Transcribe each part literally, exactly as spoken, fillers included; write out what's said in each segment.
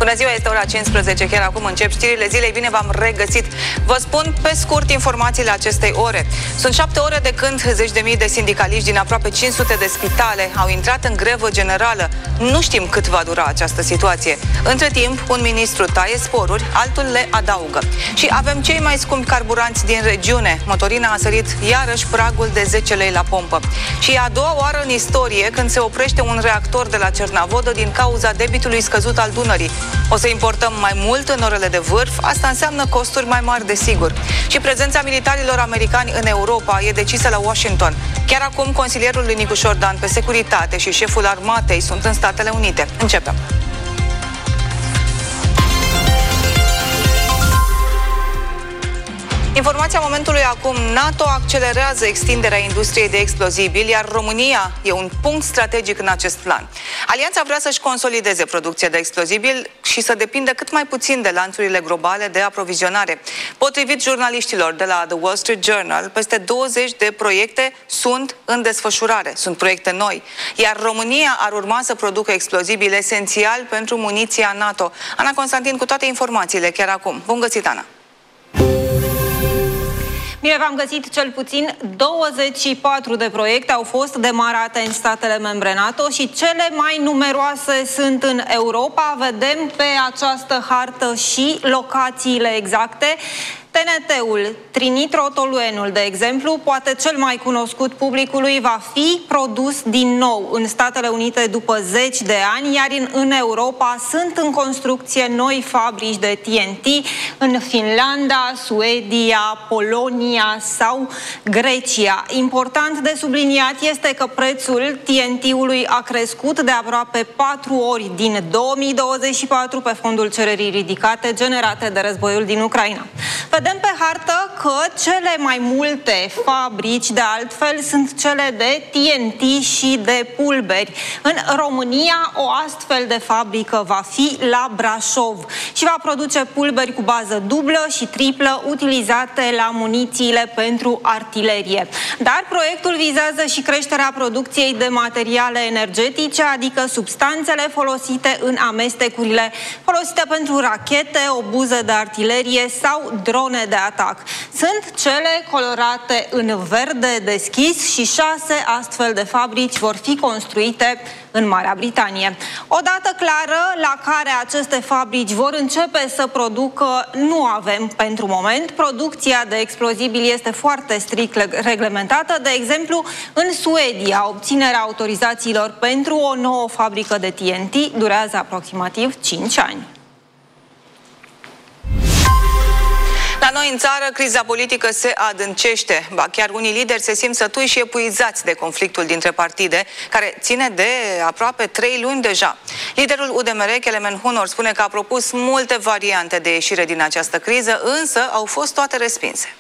Bună ziua, este ora cincisprezece, chiar acum încep știrile zilei. Bine v-am regăsit. Vă spun pe scurt informațiile acestei ore. Sunt șapte ore de când zeci de mii de sindicaliști din aproape cinci sute de spitale au intrat în grevă generală. Nu știm cât va dura această situație. Între timp, un ministru taie sporuri, altul le adaugă. Și avem cei mai scumpi carburanți din regiune. Motorina a sărit iarăși pragul de zece lei la pompă. Și e a doua oară în istorie când se oprește un reactor de la Cernavodă din cauza debitului scăzut al Dunării. O să importăm mai mult în orele de vârf, asta înseamnă costuri mai mari, desigur. Și prezența militarilor americani în Europa e decisă la Washington. Chiar acum, consilierul lui Nicu Șordan pe securitate și șeful armatei sunt în Statele Unite. Începem! Informația momentului acum: NATO accelerează extinderea industriei de explozibili, iar România e un punct strategic în acest plan. Alianța vrea să-și consolideze producția de explozibili și să depindă cât mai puțin de lanțurile globale de aprovizionare. Potrivit jurnaliștilor de la The Wall Street Journal, peste douăzeci de proiecte sunt în desfășurare, sunt proiecte noi, iar România ar urma să producă explozibili esențiali pentru muniția NATO. Ana Constantin cu toate informațiile chiar acum. Bun găsit, Ana! Bine v-am găsit. Cel puțin douăzeci și patru de proiecte au fost demarate în statele membre NATO și cele mai numeroase sunt în Europa. Vedem pe această hartă și locațiile exacte. T N T-ul, trinitrotoluenul, de exemplu, poate cel mai cunoscut publicului, va fi produs din nou în Statele Unite după zeci de ani, iar în, în Europa sunt în construcție noi fabrici de T N T în Finlanda, Suedia, Polonia sau Grecia. Important de subliniat este că prețul T N T-ului a crescut de aproape patru ori din două mii douăzeci și patru pe fondul cererii ridicate generate de războiul din Ucraina. Vedem pe hartă că cele mai multe fabrici, de altfel, sunt cele de T N T și de pulberi. În România, o astfel de fabrică va fi la Brașov și va produce pulberi cu bază dublă și triplă utilizate la munițiile pentru artilerie. Dar proiectul vizează și creșterea producției de materiale energetice, adică substanțele folosite în amestecurile folosite pentru rachete, obuze de artilerie sau drone de atac. Sunt cele colorate în verde deschis și șase astfel de fabrici vor fi construite în Marea Britanie. O dată clară la care aceste fabrici vor începe să producă nu avem pentru moment. Producția de explozibili este foarte strict reglementată. De exemplu, în Suedia, obținerea autorizațiilor pentru o nouă fabrică de T N T durează aproximativ cinci ani. La noi în țară, criza politică se adâncește. Ba chiar unii lideri se simt sătui și epuizați de conflictul dintre partide, care ține de aproape trei luni deja. Liderul U D M R, Kelemen Hunor, spune că a propus multe variante de ieșire din această criză, însă au fost toate respinse.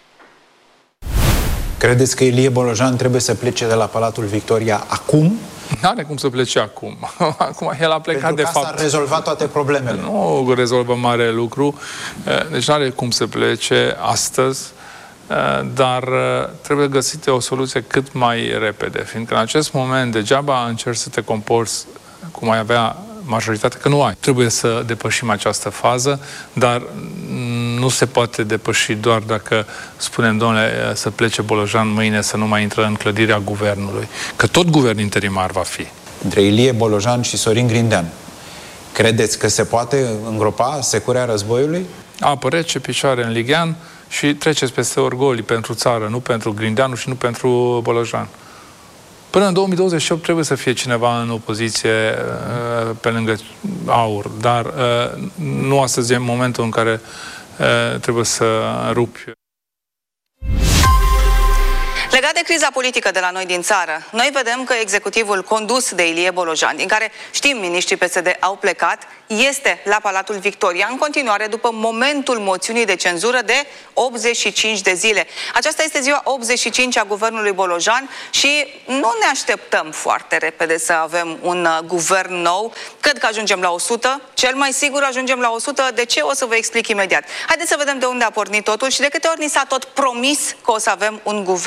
Credeți că Ilie Bolojan trebuie să plece de la Palatul Victoria acum? N-are cum să plece acum. Acum el a plecat. Pentru de că fapt. S-a rezolvat toate problemele. Nu rezolvă mare lucru. Deci n-are cum să plece astăzi, dar trebuie găsită o soluție cât mai repede, fiindcă în acest moment degeaba încerci să te comporți cum ai avea majoritate, că nu ai. Trebuie să depășim această fază, dar nu se poate depăși doar dacă spunem, domnule, să plece Bolojan mâine, să nu mai intră în clădirea guvernului. Că tot guvern interimar va fi. Între Ilie Bolojan și Sorin Grindean, credeți că se poate îngropa securea războiului? Apă rece, picioare în lighean și treceți peste orgolii pentru țară, nu pentru Grindeanu și nu pentru Bolojan. Până în două mii douăzeci și opt trebuie să fie cineva în opoziție uh, pe lângă AUR, dar uh, nu astăzi e momentul în care uh, trebuie să rupi. Legat de criza politică de la noi din țară, noi vedem că executivul condus de Ilie Bolojan, din care știm miniștrii P S D au plecat, este la Palatul Victoria în continuare după momentul moțiunii de cenzură de optzeci și cinci de zile. Aceasta este ziua optzeci și cinci a guvernului Bolojan și nu ne așteptăm foarte repede să avem un uh, guvern nou. Cred că ajungem la o sută, cel mai sigur ajungem la o sută. De ce? O să vă explic imediat. Haideți să vedem de unde a pornit totul și de câte ori ni s-a tot promis că o să avem un guvern nou.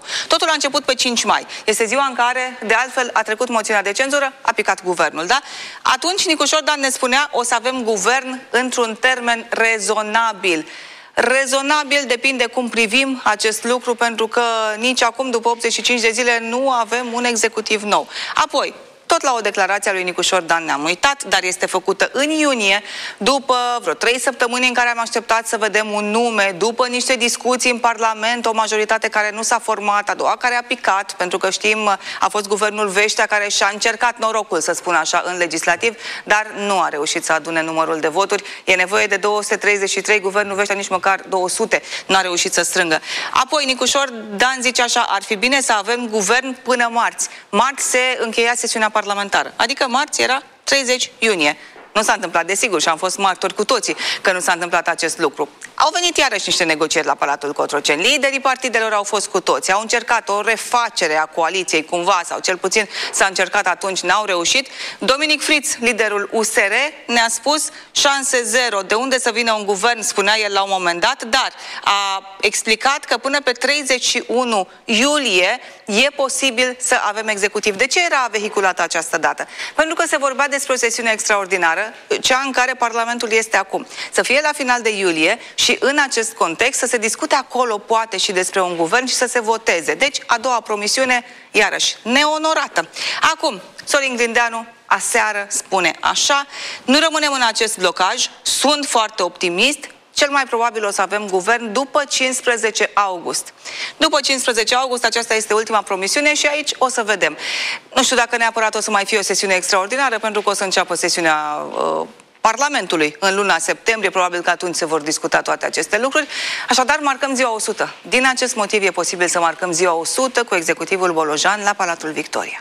Totul a început pe cinci mai. Este ziua în care, de altfel, a trecut moțiunea de cenzură, a picat guvernul, da? Atunci Nicușor Dan ne spunea, o să avem guvern într-un termen rezonabil. Rezonabil depinde cum privim acest lucru, pentru că nici acum, după optzeci și cinci de zile, nu avem un executiv nou. Apoi, tot la o declarație a lui Nicușor Dan ne-am uitat, dar este făcută în iunie, după vreo trei săptămâni în care am așteptat să vedem un nume, după niște discuții în Parlament, o majoritate care nu s-a format, a doua care a picat, pentru că știm, a fost guvernul Veștea care și-a încercat norocul, să spun așa, în legislativ, dar nu a reușit să adune numărul de voturi. E nevoie de două sute treizeci și trei, guvernul Veștea nici măcar două sute nu a reușit să strângă. Apoi Nicușor Dan zice așa, ar fi bine să avem guvern până marți. Marți se încheia sesiunea parlamentară. Adică marți era treizeci iunie. Nu s-a întâmplat, desigur, și am fost martori cu toții că nu s-a întâmplat acest lucru. Au venit iarăși niște negocieri la Palatul Cotroceni. Liderii partidelor au fost cu toți. Au încercat o refacere a coaliției cumva, sau cel puțin s-a încercat atunci, n-au reușit. Dominic Friț, liderul U S R, ne-a spus șanse zero. De unde să vină un guvern, spunea el la un moment dat, dar a explicat că până pe treizeci și unu iulie e posibil să avem executiv. De ce era vehiculată această dată? Pentru că se vorbea despre o sesiune extraordinară, cea în care Parlamentul este acum. Să fie la final de iulie și în acest context să se discute acolo poate și despre un guvern și să se voteze. Deci, a doua promisiune, iarăși, neonorată. Acum, Sorin Grindeanu aseară spune așa, nu rămânem în acest blocaj, sunt foarte optimist, cel mai probabil o să avem guvern după cincisprezece august. După cincisprezece august, aceasta este ultima promisiune și aici o să vedem. Nu știu dacă neapărat o să mai fie o sesiune extraordinară, pentru că o să înceapă sesiunea uh, Parlamentului în luna septembrie, probabil că atunci se vor discuta toate aceste lucruri. Așadar, marcăm ziua o sută. Din acest motiv e posibil să marcăm ziua o sută cu executivul Bolojan la Palatul Victoria.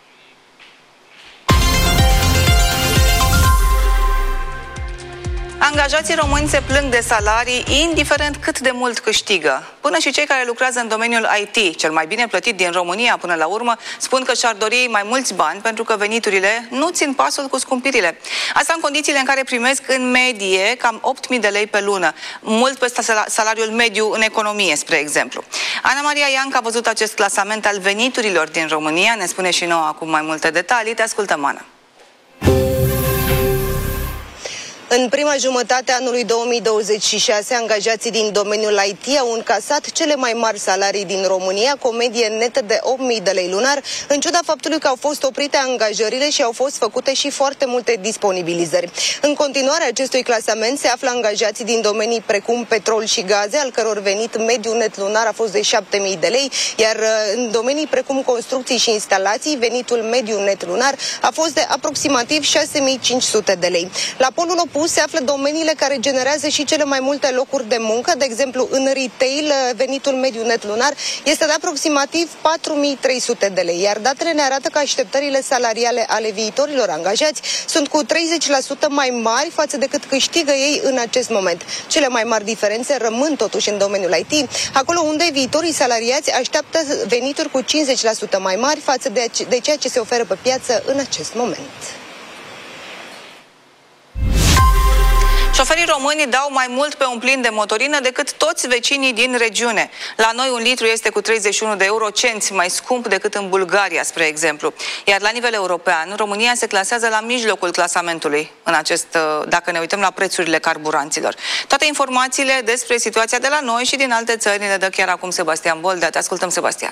Angajații români se plâng de salarii, indiferent cât de mult câștigă. Până și cei care lucrează în domeniul I T, cel mai bine plătit din România până la urmă, spun că și-ar dori mai mulți bani pentru că veniturile nu țin pasul cu scumpirile. Asta în condițiile în care primesc în medie cam opt mii de lei pe lună, mult peste salariul mediu în economie, spre exemplu. Ana Maria Ianca a văzut acest clasament al veniturilor din România, ne spune și nouă acum mai multe detalii. Te ascultăm, Ana. În prima jumătate a anului două mii douăzeci și șase, angajații din domeniul I T au încasat cele mai mari salarii din România, cu o medie netă de opt mii de lei lunar, în ciuda faptului că au fost oprite angajările și au fost făcute și foarte multe disponibilizări. În continuare acestui clasament se află angajații din domenii precum petrol și gaze, al căror venit mediu net lunar a fost de șapte mii de lei, iar în domenii precum construcții și instalații, venitul mediu net lunar a fost de aproximativ șase mii cinci sute de lei. La polul opus se află domeniile care generează și cele mai multe locuri de muncă. De exemplu, în retail, venitul mediu net lunar este de aproximativ patru mii trei sute de lei, iar datele ne arată că așteptările salariale ale viitorilor angajați sunt cu treizeci la sută mai mari față de cât câștigă ei în acest moment. Cele mai mari diferențe rămân totuși în domeniul I T, acolo unde viitorii salariați așteaptă venituri cu cincizeci la sută mai mari față de, de ceea ce se oferă pe piață în acest moment. Șoferii români dau mai mult pe un plin de motorină decât toți vecinii din regiune. La noi un litru este cu treizeci și unu de eurocenți mai scump decât în Bulgaria, spre exemplu. Iar la nivel european, România se clasează la mijlocul clasamentului, în acest, dacă ne uităm la prețurile carburanților. Toate informațiile despre situația de la noi și din alte țări ne dă chiar acum Sebastian Boldea. Te ascultăm, Sebastian.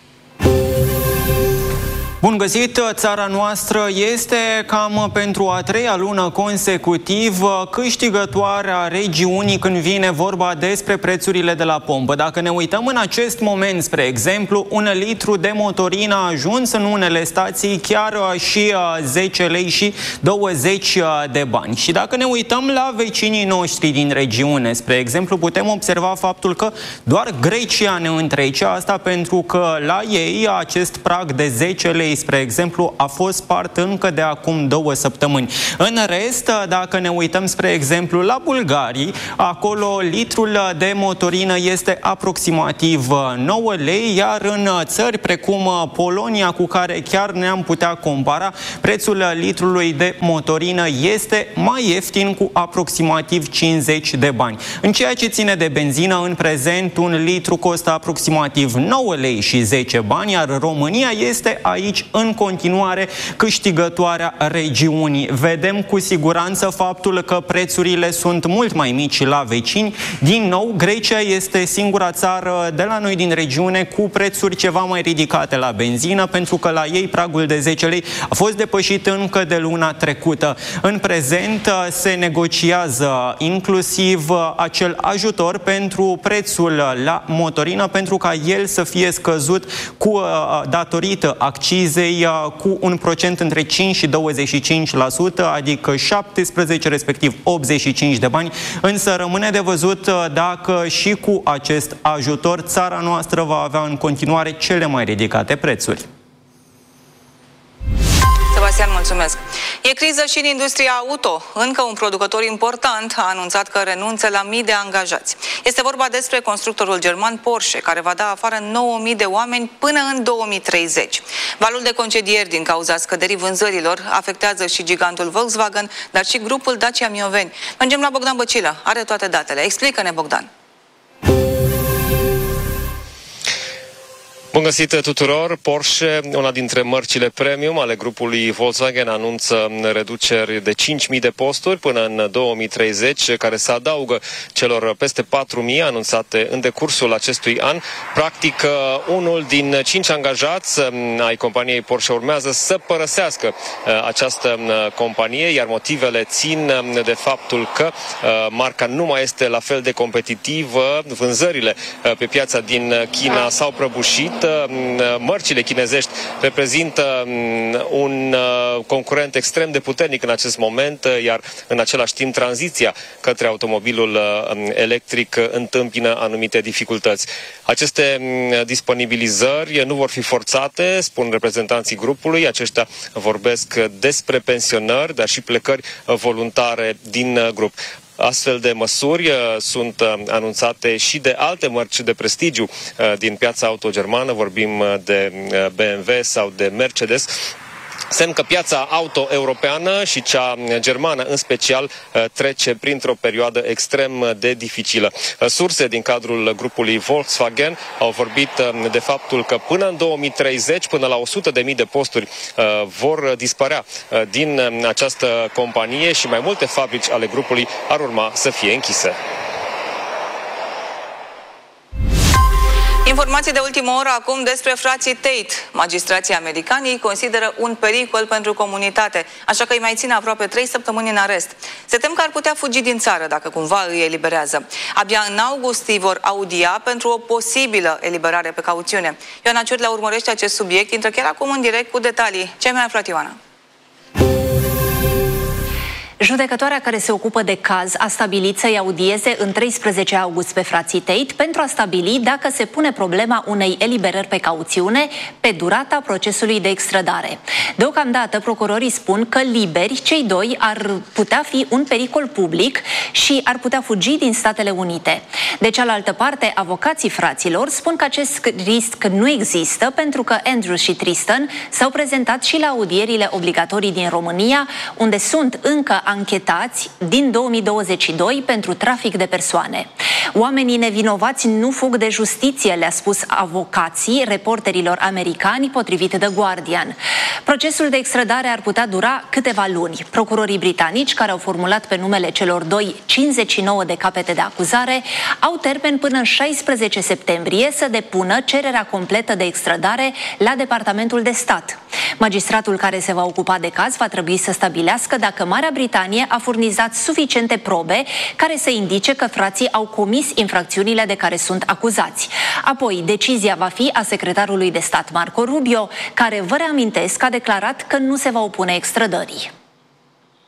Bun găsit! Țara noastră este cam pentru a treia lună consecutiv câștigătoarea regiunii când vine vorba despre prețurile de la pompă. Dacă ne uităm în acest moment, spre exemplu, un litru de motorină a ajuns în unele stații chiar și zece lei și douăzeci de bani. Și dacă ne uităm la vecinii noștri din regiune, spre exemplu, putem observa faptul că doar Grecia ne întrece, asta pentru că la ei acest prag de zece lei lei, spre exemplu, a fost spart încă de acum două săptămâni. În rest, dacă ne uităm, spre exemplu, la bulgarii, acolo litrul de motorină este aproximativ nouă lei, iar în țări precum Polonia, cu care chiar ne-am putea compara, prețul litrului de motorină este mai ieftin, cu aproximativ cincizeci de bani. În ceea ce ține de benzină, în prezent un litru costă aproximativ nouă lei și zece bani, iar România este aici în continuare câștigătoarea regiunii. Vedem cu siguranță faptul că prețurile sunt mult mai mici la vecini. Din nou, Grecia este singura țară de la noi din regiune cu prețuri ceva mai ridicate la benzină, pentru că la ei pragul de zece lei a fost depășit încă de luna trecută. În prezent se negociază inclusiv acel ajutor pentru prețul la motorină, pentru ca el să fie scăzut cu datorită accizei cu un procent între cinci și douăzeci și cinci la sută, adică șaptesprezece respectiv optzeci și cinci de bani, însă rămâne de văzut dacă și cu acest ajutor țara noastră va avea în continuare cele mai ridicate prețuri. Sebastian, mulțumesc. E criză și în industria auto. Încă un producător important a anunțat că renunță la mii de angajați. Este vorba despre constructorul german Porsche, care va da afară nouă mii de oameni până în două mii treizeci. Valul de concedieri din cauza scăderii vânzărilor afectează și gigantul Volkswagen, dar și grupul Dacia Mioveni. Mergem la Bogdan Băcilă. Are toate datele. Explică-ne, Bogdan. Bun găsit tuturor! Porsche, una dintre mărcile premium ale grupului Volkswagen, anunță reduceri de cinci mii de posturi până în două mii treizeci, care se adaugă celor peste patru mii anunțate în decursul acestui an. Practic, unul din cinci angajați ai companiei Porsche urmează să părăsească această companie, iar motivele țin de faptul că marca nu mai este la fel de competitivă, vânzările pe piața din China s-au prăbușit, mărcile chinezești reprezintă un concurent extrem de puternic în acest moment, iar în același timp tranziția către automobilul electric întâmpină anumite dificultăți. Aceste disponibilizări nu vor fi forțate, spun reprezentanții grupului. Aceștia vorbesc despre pensionări, dar și plecări voluntare din grup. Astfel de măsuri sunt anunțate și de alte mărci de prestigiu din piața auto germană, vorbim de B M W sau de Mercedes. Semn că piața auto europeană și cea germană în special trece printr-o perioadă extrem de dificilă. Surse din cadrul grupului Volkswagen au vorbit de faptul că până în două mii treizeci, până la o sută de mii de posturi vor dispărea din această companie și mai multe fabrici ale grupului ar urma să fie închise. Informații de ultimă oră acum despre frații Tate. Magistrații americani îi consideră un pericol pentru comunitate, așa că îi mai ține aproape trei săptămâni în arest. Se tem că ar putea fugi din țară dacă cumva îi eliberează. Abia în august îi vor audia pentru o posibilă eliberare pe cauțiune. Ioana Ciurlea urmărește acest subiect, intră chiar acum în direct cu detalii. Ce mai aflat, Ioana? Judecătoarea care se ocupă de caz a stabilit să-i audieze în treisprezece august pe frații Tate pentru a stabili dacă se pune problema unei eliberări pe cauțiune pe durata procesului de extradare. Deocamdată, procurorii spun că liberi cei doi ar putea fi un pericol public și ar putea fugi din Statele Unite. De cealaltă parte, avocații fraților spun că acest risc nu există pentru că Andrew și Tristan s-au prezentat și la audierile obligatorii din România, unde sunt încă anchetați din două mii douăzeci și doi pentru trafic de persoane. Oamenii nevinovați nu fug de justiție, le-a spus avocații reporterilor americani, potrivit The Guardian. Procesul de extradare ar putea dura câteva luni. Procurorii britanici, care au formulat pe numele celor doi cincizeci și nouă de capete de acuzare, au termen până în șaisprezece septembrie să depună cererea completă de extradare la Departamentul de Stat. Magistratul care se va ocupa de caz va trebui să stabilească dacă Marea Britanie a furnizat suficiente probe care să indice că frații au comis infracțiunile de care sunt acuzați. Apoi, decizia va fi a secretarului de stat Marco Rubio, care, vă reamintesc, a declarat că nu se va opune extradării.